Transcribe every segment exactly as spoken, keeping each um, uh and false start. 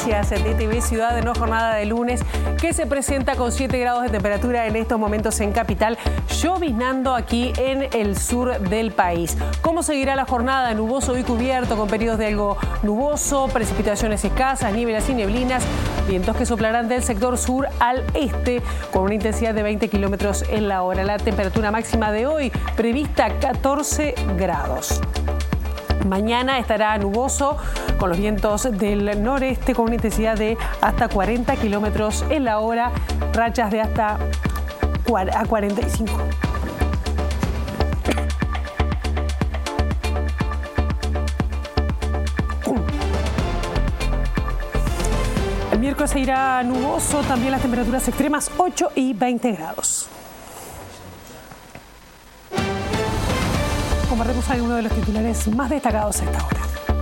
noticias de T V Ciudad en una jornada de lunes que se presenta con siete grados de temperatura en estos momentos en Capital, lloviznando aquí en el sur del país. ¿Cómo seguirá la jornada? Nuboso y cubierto, con periodos de algo nuboso, precipitaciones escasas, nieblas y neblinas, vientos que soplarán del sector sur al este con una intensidad de veinte kilómetros en la hora. La temperatura máxima de hoy prevista catorce grados. Mañana estará nuboso con los vientos del noreste con una intensidad de hasta cuarenta kilómetros en la hora, rachas de hasta a cuarenta y cinco. El miércoles se irá nuboso, también las temperaturas extremas ocho y veinte grados. Compartimos algunos de los titulares más destacados a esta hora.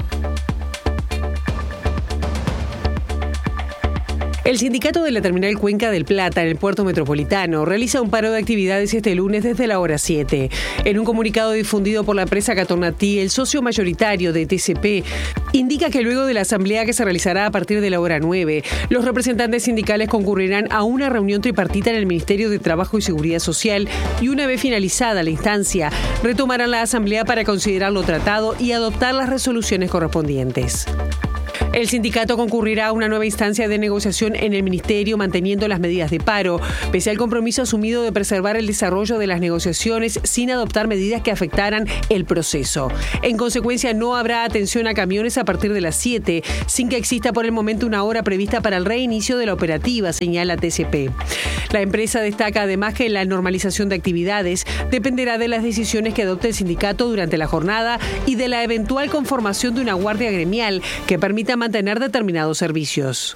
El sindicato de la terminal Cuenca del Plata en el puerto metropolitano realiza un paro de actividades este lunes desde la hora siete. En un comunicado difundido por la empresa Catornatí, el socio mayoritario de T C P indica que luego de la asamblea que se realizará a partir de la hora nueve, los representantes sindicales concurrirán a una reunión tripartita en el Ministerio de Trabajo y Seguridad Social y una vez finalizada la instancia, retomarán la asamblea para considerar lo tratado y adoptar las resoluciones correspondientes. El sindicato concurrirá a una nueva instancia de negociación en el Ministerio manteniendo las medidas de paro, pese al compromiso asumido de preservar el desarrollo de las negociaciones sin adoptar medidas que afectaran el proceso. En consecuencia, no habrá atención a camiones a partir de las siete, sin que exista por el momento una hora prevista para el reinicio de la operativa, señala T C P. La empresa destaca además que la normalización de actividades dependerá de las decisiones que adopte el sindicato durante la jornada y de la eventual conformación de una guardia gremial que permita mantener determinados servicios.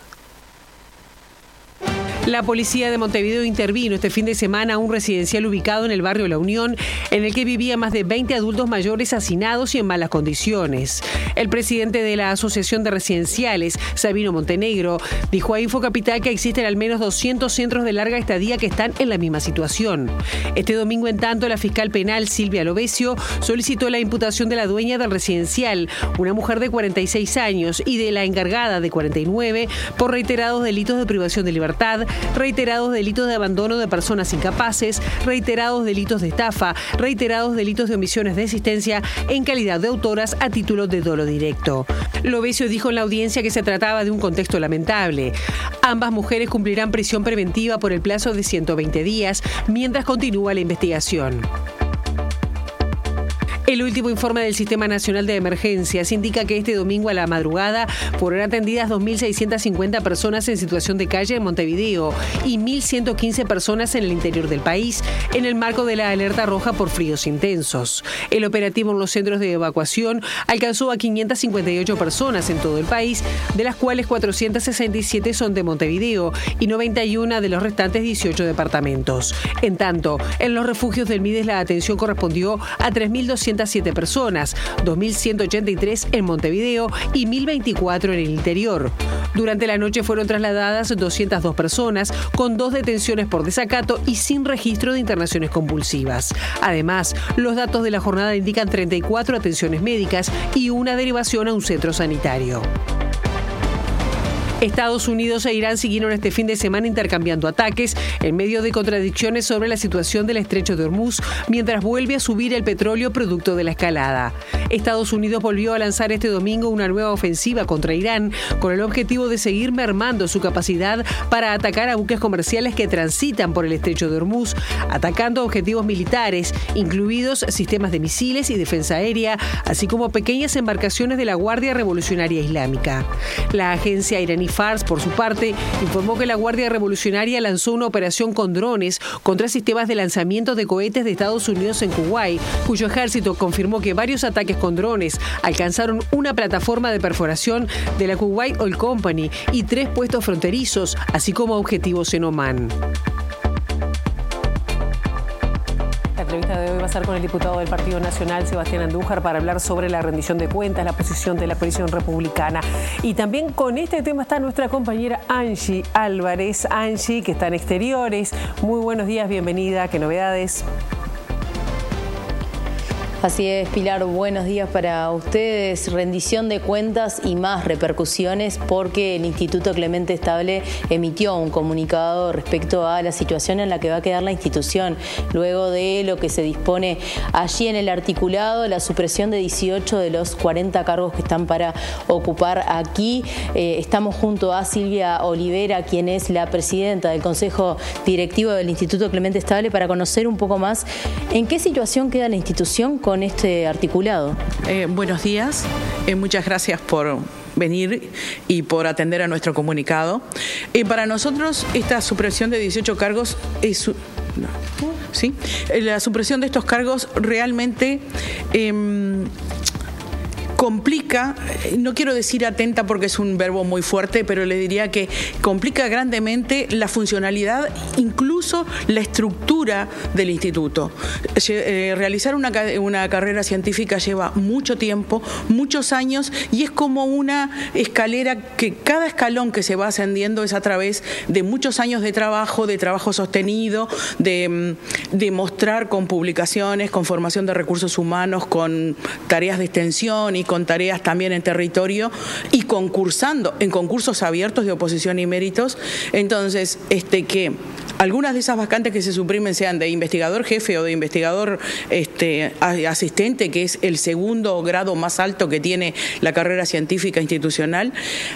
La policía de Montevideo intervino este fin de semana a un residencial ubicado en el barrio La Unión, en el que vivían más de veinte adultos mayores hacinados y en malas condiciones. El presidente de la Asociación de Residenciales, Sabino Montenegro, dijo a Infocapital que existen al menos doscientos centros de larga estadía que están en la misma situación. Este domingo, en tanto, la fiscal penal Silvia Lovesio solicitó la imputación de la dueña del residencial, una mujer de cuarenta y seis años, y de la encargada de cuarenta y nueve por reiterados delitos de privación de libertad, reiterados delitos de abandono de personas incapaces, reiterados delitos de estafa, reiterados delitos de omisiones de existencia en calidad de autoras a título de dolo directo. Lovesio dijo en la audiencia que se trataba de un contexto lamentable. Ambas mujeres cumplirán prisión preventiva por el plazo de ciento veinte días mientras continúa la investigación. El último informe del Sistema Nacional de Emergencias indica que este domingo a la madrugada fueron atendidas dos mil seiscientas cincuenta personas en situación de calle en Montevideo y mil ciento quince personas en el interior del país, en el marco de la alerta roja por fríos intensos. El operativo en los centros de evacuación alcanzó a quinientas cincuenta y ocho personas en todo el país, de las cuales cuatrocientas sesenta y siete son de Montevideo y noventa y uno de los restantes dieciocho departamentos. En tanto, en los refugios del Mides la atención correspondió a tres mil doscientas siete personas, dos mil ciento ochenta y tres en Montevideo y mil veinticuatro en el interior. Durante la noche fueron trasladadas doscientas dos personas, con dos detenciones por desacato y sin registro de internaciones compulsivas. Además, los datos de la jornada indican treinta y cuatro atenciones médicas y una derivación a un centro sanitario. Estados Unidos e Irán siguieron este fin de semana intercambiando ataques en medio de contradicciones sobre la situación del estrecho de Hormuz, mientras vuelve a subir el petróleo producto de la escalada. Estados Unidos volvió a lanzar este domingo una nueva ofensiva contra Irán con el objetivo de seguir mermando su capacidad para atacar a buques comerciales que transitan por el estrecho de Hormuz, atacando objetivos militares, incluidos sistemas de misiles y defensa aérea, así como pequeñas embarcaciones de la Guardia Revolucionaria Islámica. La agencia iraní Fars, por su parte, informó que la Guardia Revolucionaria lanzó una operación con drones contra sistemas de lanzamiento de cohetes de Estados Unidos en Kuwait, cuyo ejército confirmó que varios ataques con drones alcanzaron una plataforma de perforación de la Kuwait Oil Company y tres puestos fronterizos, así como objetivos en Omán. La entrevista de hoy va a estar con el diputado del Partido Nacional, Sebastián Andújar, para hablar sobre la rendición de cuentas, la posición de la coalición republicana. Y también con este tema está nuestra compañera Angie Álvarez. Angie, que está en Exteriores. Muy buenos días, bienvenida. ¿Qué novedades? Así es, Pilar, buenos días para ustedes. Rendición de cuentas y más repercusiones porque el Instituto Clemente Estable emitió un comunicado respecto a la situación en la que va a quedar la institución, luego de lo que se dispone allí en el articulado, la supresión de dieciocho de los cuarenta cargos que están para ocupar aquí. Eh, estamos junto a Silvia Olivera, quien es la presidenta del Consejo Directivo del Instituto Clemente Estable, para conocer un poco más en qué situación queda la institución con este articulado. Eh, buenos días, eh, muchas gracias por venir y por atender a nuestro comunicado. Eh, para nosotros esta supresión de dieciocho cargos es... No, ¿sí? La supresión de estos cargos realmente... Eh, complica, no quiero decir atenta porque es un verbo muy fuerte, pero le diría que complica grandemente la funcionalidad, incluso la estructura del instituto. Eh, realizar una, una carrera científica lleva mucho tiempo, muchos años, y es como una escalera que cada escalón que se va ascendiendo es a través de muchos años de trabajo, de trabajo sostenido, de, de mostrar con publicaciones, con formación de recursos humanos, con tareas de extensión y con tareas también en territorio y concursando en concursos abiertos de oposición y méritos. Entonces, este que algunas de esas vacantes que se suprimen sean de investigador jefe o de investigador este, asistente, que es el segundo grado más alto que tiene la carrera científica institucional,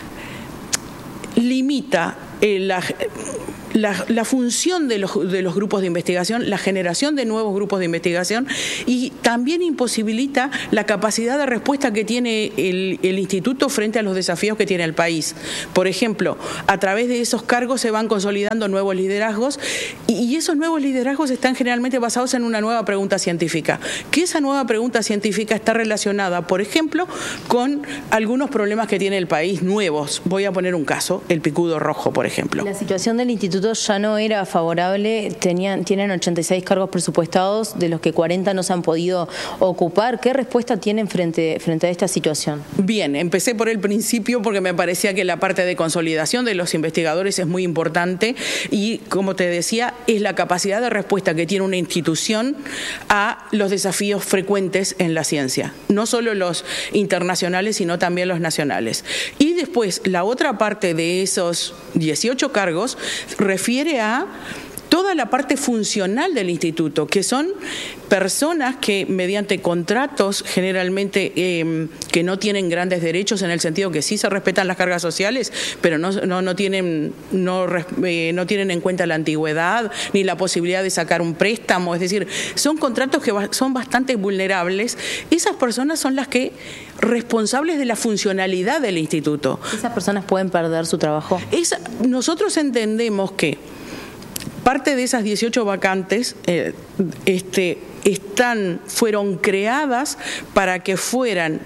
limita eh, la... La, la función de los, de los grupos de investigación, la generación de nuevos grupos de investigación, y también imposibilita la capacidad de respuesta que tiene el, el instituto frente a los desafíos que tiene el país. Por ejemplo, a través de esos cargos se van consolidando nuevos liderazgos y, y esos nuevos liderazgos están generalmente basados en una nueva pregunta científica. Que esa nueva pregunta científica está relacionada, por ejemplo, con algunos problemas que tiene el país nuevos. Voy a poner un caso, el picudo rojo, por ejemplo. La situación del instituto ya no era favorable, tenían, tienen ochenta y seis cargos presupuestados, de los que cuarenta no se han podido ocupar. ¿Qué respuesta tienen frente, frente a esta situación? Bien, empecé por el principio porque me parecía que la parte de consolidación de los investigadores es muy importante y, como te decía, es la capacidad de respuesta que tiene una institución a los desafíos frecuentes en la ciencia, no solo los internacionales, sino también los nacionales. Y después, la otra parte de esos dieciocho cargos refiere a toda la parte funcional del instituto, que son personas que mediante contratos generalmente eh, que no tienen grandes derechos, en el sentido que sí se respetan las cargas sociales, pero no, no, no, tienen, no, eh, no tienen en cuenta la antigüedad ni la posibilidad de sacar un préstamo, es decir, son contratos que son bastante vulnerables. Esas personas son las que responsables de la funcionalidad del instituto. ¿Esas personas pueden perder su trabajo? Esa, nosotros entendemos que parte de esas dieciocho vacantes eh, este, están, fueron creadas para que fueran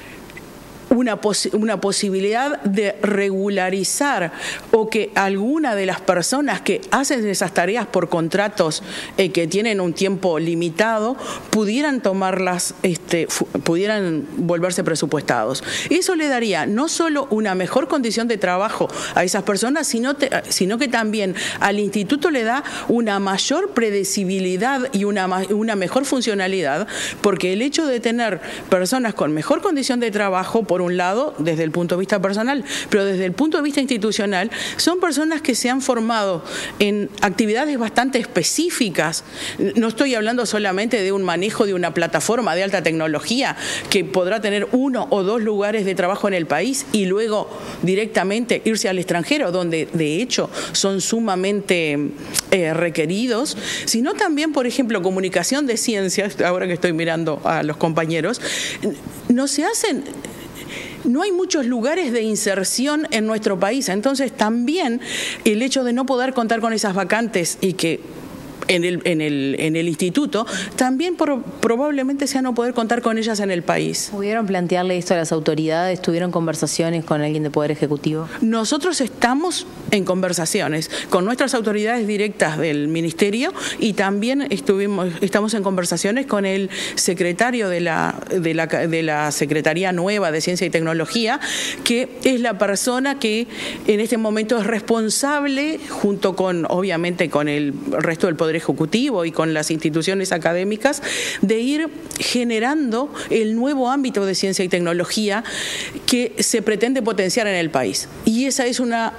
Una, pos una posibilidad de regularizar o que alguna de las personas que hacen esas tareas por contratos eh, que tienen un tiempo limitado pudieran tomarlas, este, pudieran volverse presupuestados. Eso le daría no solo una mejor condición de trabajo a esas personas, sino, te, sino que también al instituto le da una mayor predecibilidad y una, una mejor funcionalidad, porque el hecho de tener personas con mejor condición de trabajo, por un lado, desde el punto de vista personal, pero desde el punto de vista institucional, son personas que se han formado en actividades bastante específicas. No estoy hablando solamente de un manejo de una plataforma de alta tecnología que podrá tener uno o dos lugares de trabajo en el país y luego directamente irse al extranjero, donde de hecho son sumamente eh, requeridos, sino también, por ejemplo, comunicación de ciencias. Ahora que estoy mirando a los compañeros, no se hacen... No hay muchos lugares de inserción en nuestro país, entonces también el hecho de no poder contar con esas vacantes y que en el, en el, en el instituto, también por, probablemente sea no poder contar con ellas en el país. ¿Pudieron plantearle esto a las autoridades? ¿Tuvieron conversaciones con alguien de Poder Ejecutivo? Nosotros estamos en conversaciones con nuestras autoridades directas del Ministerio y también estuvimos, estamos en conversaciones con el secretario de la, de la, de la Secretaría Nueva de Ciencia y Tecnología, que es la persona que en este momento es responsable, junto con, obviamente, con el resto del Poder Ejecutivo y con las instituciones académicas, de ir generando el nuevo ámbito de ciencia y tecnología que se pretende potenciar en el país. Y esa es una...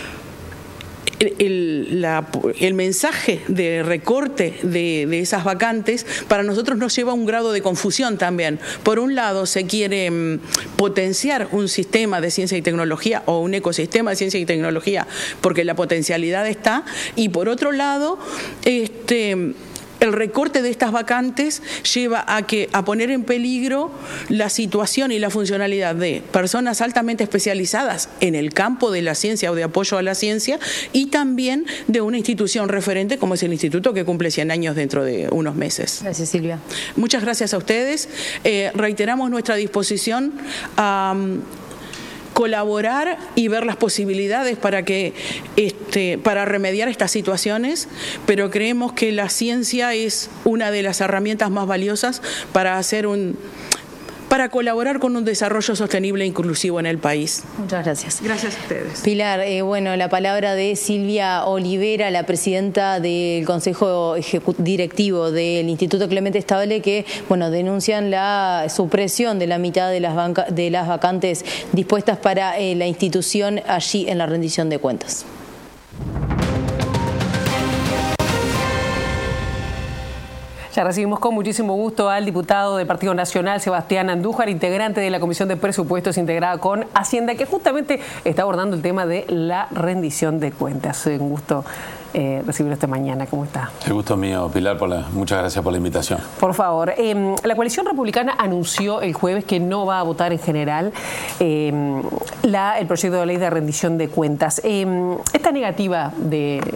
El, la, el mensaje de recorte de, de esas vacantes para nosotros nos lleva a un grado de confusión también. Por un lado se quiere um, potenciar un sistema de ciencia y tecnología o un ecosistema de ciencia y tecnología porque la potencialidad está, y por otro lado este el recorte de estas vacantes lleva a, que, a poner en peligro la situación y la funcionalidad de personas altamente especializadas en el campo de la ciencia o de apoyo a la ciencia, y también de una institución referente como es el Instituto, que cumple cien años dentro de unos meses. Gracias, Silvia. Muchas gracias a ustedes. Eh, reiteramos nuestra disposición a um, colaborar y ver las posibilidades para que este para remediar estas situaciones, pero creemos que la ciencia es una de las herramientas más valiosas para hacer un para colaborar con un desarrollo sostenible e inclusivo en el país. Muchas gracias. Gracias a ustedes. Pilar, eh, bueno, la palabra de Silvia Olivera, la presidenta del Consejo Directivo del Instituto Clemente Estable, que, bueno, denuncian la supresión de la mitad de las, banca, de las vacantes dispuestas para eh, la institución allí en la rendición de cuentas. Ya recibimos con muchísimo gusto al diputado del Partido Nacional, Sebastián Andújar, integrante de la Comisión de Presupuestos integrada con Hacienda, que justamente está abordando el tema de la rendición de cuentas. Un gusto eh, recibirlo esta mañana. ¿Cómo está? El gusto mío, Pilar. Por la, muchas gracias por la invitación. Por favor. Eh, la coalición republicana anunció el jueves que no va a votar en general eh, la, el proyecto de ley de rendición de cuentas. Eh, esta negativa de,